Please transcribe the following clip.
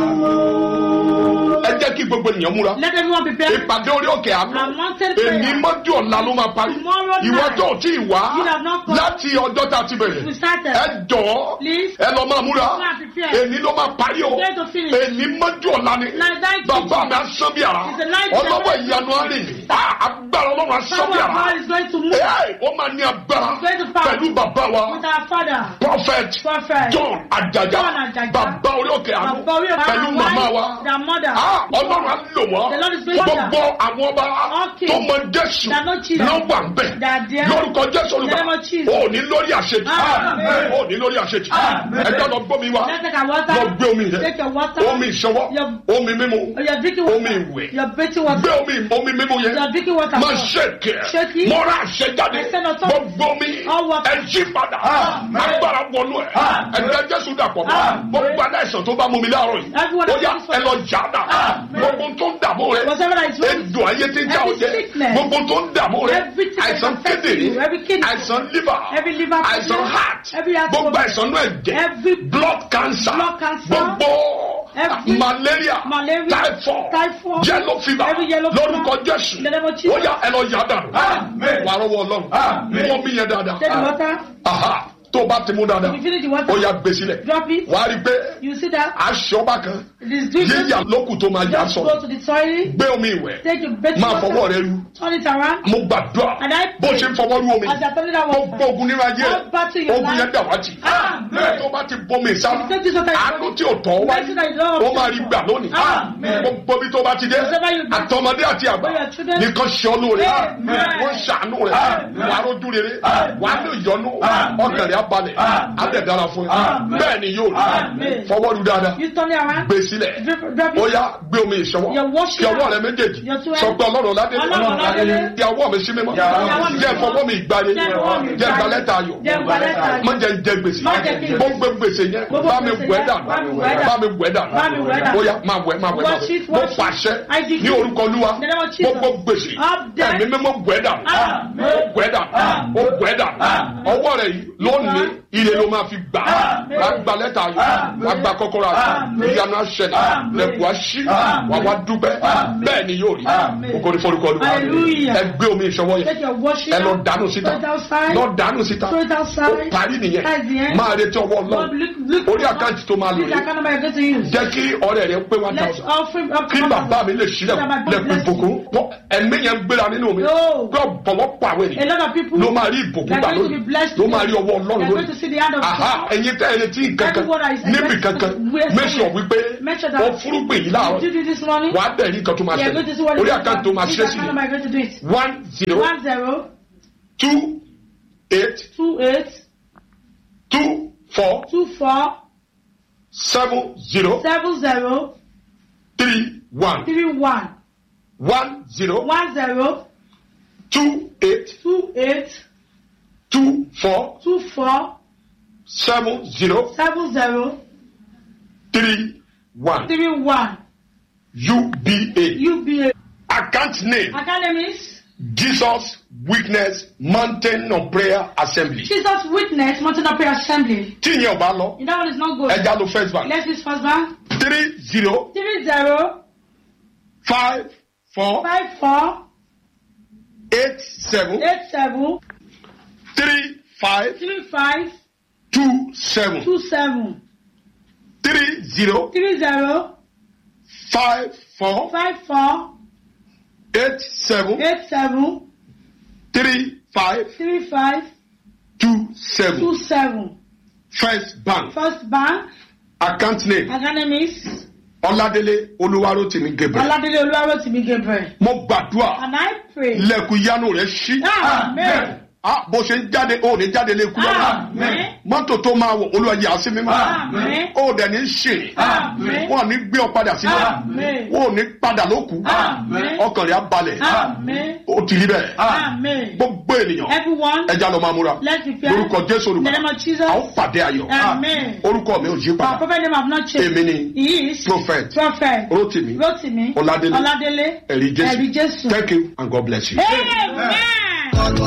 ẹ jẹ́ kí gbogbo ènìyàn múra. Let everyone be prepared. Ìpàdé orí òkè àánú. Èmi mọ́jú ọ̀la ló máa parí. Ìwọ tó tí ì wá láti ọjọ́ tá a ti bẹ̀rẹ̀. Ẹ jọ̀ọ́ ẹ lọ máa múra. Èmi ló máa parí o. Èmi mọ́jú ọ̀la ni. Bàbá mi asán bí ara. Ọlọ́wọ́ ìyanu àárín. Agbára Ọlọ́run asán bí ara. Ó máa ní agbára pẹ̀lú bàbá wa. Prophet John Ajaja. Bàbá orí òkè àánú. Pẹ̀lú màmá wa. Ọlọ́run á lò wọ́n. Gbogbo àwọn ọba tó mọ Jésù ló wà ń bẹ̀. Lórúkọ Jésù olùkọ́. O ní lórí àṣetì. O ní lórí àṣetì. Ẹjọ́ lọ gbómi wa. Lọ gbé omi rẹ̀. Omi ìṣọwọ́. Omi mímu. Omi ìwẹ̀. Gbé omi mímu yẹn. Má ṣèké. Mọ́ra àṣejáde. Gbogbo omi ẹ̀jí padà. Agbára wọnú ẹ̀. Ẹ̀jẹ̀ Jésù dàpọ̀ mọ́. Gbogbo aláìsàn tó bá mú mi láàárọ̀ yìí. Ó yá ẹ lọ jà dà. Gbogbo tó ń dààmú rẹ̀. Èdò ayé ti ń já ọjẹ́. Gbogbo tó ń dààmú rẹ̀. Àìsàn kíndìnrín. Àìsàn liver. Àìsàn heart. Gbogbo àìsàn náà ẹ̀jẹ̀. Blood cancer. Gbogbo malaria. Typhoid. Yellow fever. Lórúkọ Jésù. Ó yá ẹ lọ jà dà. Wà á rọwọ́ Ọlọ́run. Wọ́n mi yẹn dáadáa. Tó o bá ti mú dáadáa, ó yá gbé sílẹ̀. Wà á rí pé aṣọ bá kan yíyà lókù tó máa yà sọ. Gbé omi ìwẹ̀, máa fọwọ́ rẹ lu. Mo gbàdúrà bó ṣe ń fọwọ́ lu omi. Gbogbo ogun nínú ayé ogun yẹn dàwátì. Tó bá ti bomi ìsá, àánú tí ò tọ́ wáyé, ó máa rí gbà lónìí. Gbogbo bí tó bá ti dé, àtọmọdé àti àgbà nìkan ṣe ọ́ lóore. Wọ́n ṣàánú rẹ̀, wà á rójú rere, wà á lè yọnu ọkàn rẹ̀ balẹ̀ adẹ̀dára fún ẹ bẹ́ẹ̀ ni yóò rí fọwọ́ lu dáadáa gbé sílẹ̀ ó yá gbé omi ìṣọwọ́ kí ọwọ́ rẹ méjèèjì sọ pé Ọlọ́run ládé kí ọwọ́ mi sí mímọ́ jẹ́ fọwọ́ mi ìgbàlè jẹ́ gbalẹ́ta ayọ̀ má jẹ́ jẹ́ gbèsè bó gbé gbèsè yẹn bá mi wẹ̀ dànù ó yá máa wẹ̀ mo pàṣẹ ní orúkọ Olúwa gbogbo gbèsè ẹ̀mí mímọ́ wẹ̀ dànù ọwọ́ rẹ yìí lónìí ilé ló máa fi gbà wá gba lẹ́tà ayọ̀ wá gba kọ́kọ́rọ́ ayọ̀ ìyanu aṣẹlẹ̀ lẹ́kùn aṣí wà wá dúpẹ́ bẹ́ẹ̀ ni yóò rí okòrí forúkọ Olúwa ẹ gbé omi ìṣọwọ́ yẹn ẹ lọ dànù síta ó parí nìyẹn máa retí ọwọ́ Ọlọ́run orí àkáǹtì tó máa lò rí jẹ́ kí ọrẹ rẹ pé 1,000 kí bàbá mi lè ṣílẹ̀ lẹ́kùn ìbùkún ẹ̀mí yẹn gbéra nínú mi gbọ́ bọ̀wọ́ pàwẹ́ ni ló máa rí ìbùkún gbà lónìí ló máa rí ọwọ́ Ọlọ́run lónìí ẹ̀yin tẹ́ ẹni tí kankan níbi kankan mẹ́sàn wípé ó fúrúgbìn yìí láàárọ̀ wàá bẹ̀rẹ̀ nǹkan tó máa ṣẹlẹ̀ orí àkáǹtì tó máa ṣẹ́ sí 10 28 24 70 31 10 28 24 70 31 UBA. Account name is Jesus Witness Mountain of Prayer Assembly. Jesus Witness Mountain of Prayer Assembly. Tí ìyẹn ò bá lọ. That one is not good. Ẹ já lọ First Bank. Let's use First Bank. 30 54 87 35 27 30 54 87 35 27 First Bank. Account name is Ọládélé Olúwarótìmí Gabriel. Mo gbàdúrà. And I pray. Lẹ̀kùn ìyanu rẹ̀ ṣí. Amen. Bó ṣe ń jáde ó ní jáde lé kú lọ́wọ́. Mọ́tò tó máa wọ̀ Olúwa yà á sí mímọ́. Ó dẹ̀ ní ṣe. Wọ́n ní gbé ọ padà sí mímọ́. Wọ́n ní padà lókù. Ọkàn rẹ̀ á balẹ̀. Ó ti rí bẹ́ẹ̀. Gbogbo ènìyàn. Ẹja lọ máa múra. Orúkọ Jésù olùkọ́. A ó pàdé ayọ̀. Orúkọ mi ò yí padà. Èmi ni Prophet Rótìmí Ọládélé Ẹ̀rí Jésù. Thank you and God bless you. Amen.